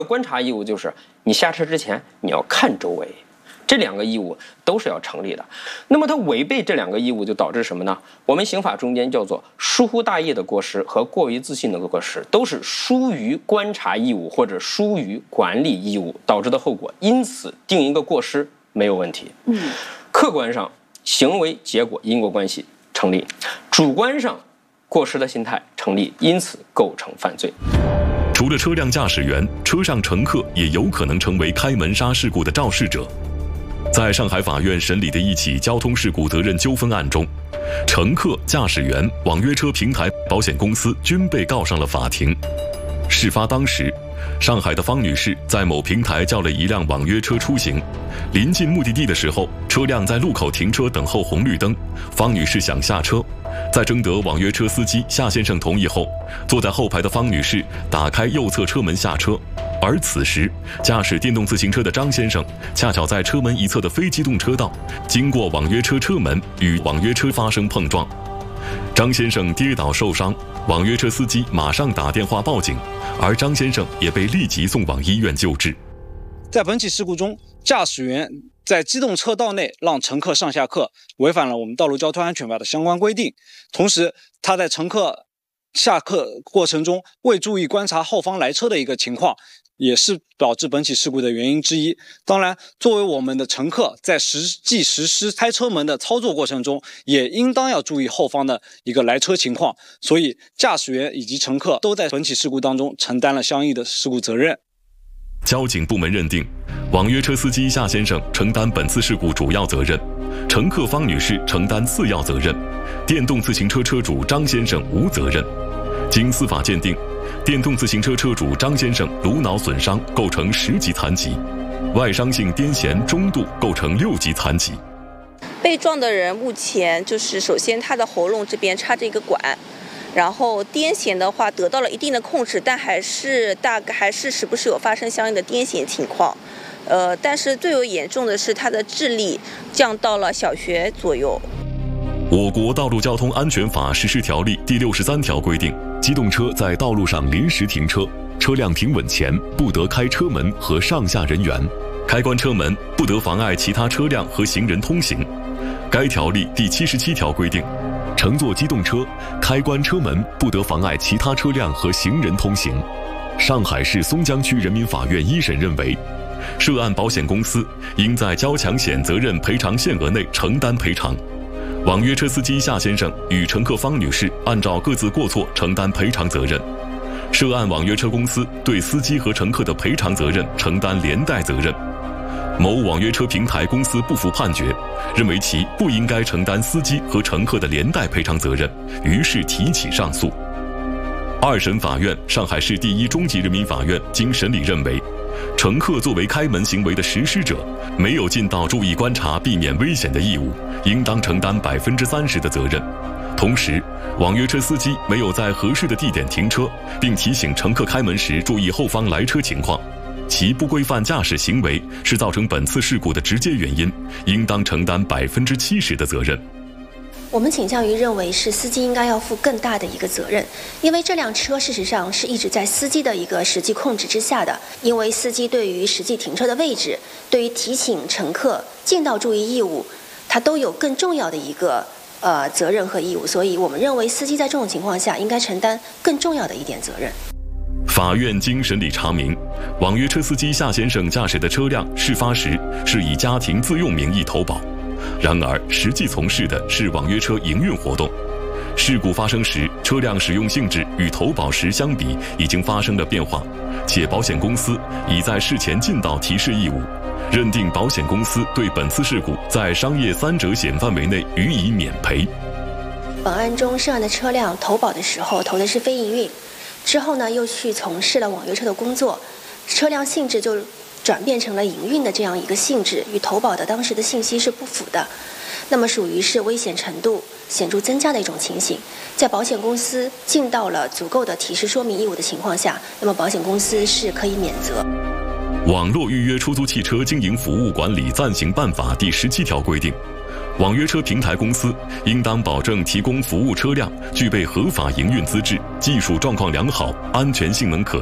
观察义务就是你下车之前你要看周围，这2个义务都是要成立的。那么它违背这2个义务就导致什么呢？我们刑法中间叫做疏忽大意的过失和过于自信的过失，都是疏于观察义务或者疏于管理义务导致的后果，因此定一个过失没有问题。客观上行为结果因果关系成立，主观上过失的心态成立，因此构成犯罪。 除了车辆驾驶员，车上乘客也有可能成为开门杀事故的肇事者。在上海法院审理的一起交通事故责任纠纷案中，乘客、驾驶员、网约车平台、保险公司均被告上了法庭。事发当时，上海的方女士在某平台叫了一辆网约车出行，临近目的地的时候，车辆在路口停车等候红绿灯，方女士想下车，在征得网约车司机夏先生同意后，坐在后排的方女士打开右侧车门下车，而此时驾驶电动自行车的张先生恰巧在车门一侧的非机动车道经过网约车车门，与网约车发生碰撞，张先生跌倒受伤，网约车司机马上打电话报警，而张先生也被立即送往医院救治。 在本起事故中，驾驶员在机动车道内让乘客上下客，违反了我们道路交通安全法的相关规定。同时，他在乘客下客过程中未注意观察后方来车的一个情况，也是导致本起事故的原因之一。当然，作为我们的乘客，在实际实施开车门的操作过程中，也应当要注意后方的一个来车情况。所以，驾驶员以及乘客都在本起事故当中承担了相应的事故责任。 交警部门认定，网约车司机夏先生承担本次事故主要责任，乘客方女士承担次要责任，电动自行车车主张先生无责任。经司法鉴定，电动自行车车主张先生颅脑损伤构成10级残疾，外伤性癫痫中度构成6级残疾。 被撞的人目前首先他的喉咙这边插着一个管，然后癫痫的话得到了一定的控制，但大概还是时不时有发生相应的癫痫情况。但是最为严重的是他的智力降到了小学左右。 我国道路交通安全法实施条例第63条规定，机动车在道路上临时停车，车辆停稳前不得开车门和上下人员，开关车门不得妨碍其他车辆和行人通行。该条例第77条规定，乘坐机动车开关车门不得妨碍其他车辆和行人通行。上海市松江区人民法院一审认为，涉案保险公司应在交强险责任赔偿限额内承担赔偿。网约车司机夏先生与乘客方女士按照各自过错承担赔偿责任，涉案网约车公司对司机和乘客的赔偿责任承担连带责任。某网约车平台公司不服判决，认为其不应该承担司机和乘客的连带赔偿责任，于是提起上诉。二审法院上海市第一中级人民法院经审理认为，乘客作为开门行为的实施者，没有尽到注意观察避免危险的义务，应当承担30%的责任。同时，网约车司机没有在合适的地点停车，并提醒乘客开门时注意后方来车情况，其不规范驾驶行为是造成本次事故的直接原因，应当承担70%的责任。 我们倾向于认为是司机应该要负更大的一个责任，因为这辆车事实上是一直在司机的一个实际控制之下的，因为司机对于实际停车的位置，对于提醒乘客尽到注意义务，它都有更重要的一个责任和义务，所以我们认为司机在这种情况下应该承担更重要的一点责任。 法院经审理查明，网约车司机夏先生驾驶的车辆事发时是以家庭自用名义投保，然而实际从事的是网约车营运活动。事故发生时，车辆使用性质与投保时相比已经发生了变化，且保险公司已在事前尽到提示义务，认定保险公司对本次事故在商业3者险范围内予以免赔。 本案中涉案的车辆投保的时候投的是非营运，之后呢又去从事了网约车的工作，车辆性质就转变成了营运的这样一个性质，与投保的当时的信息是不符的，那么属于是危险程度显著增加的一种情形。在保险公司尽到了足够的提示说明义务的情况下，那么保险公司是可以免责。 网络预约出租汽车经营服务管理暂行办法第17条规定，网约车平台公司应当保证提供服务车辆具备合法营运资质，技术状况良好，安全性能可靠，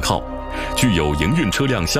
具有营运车辆相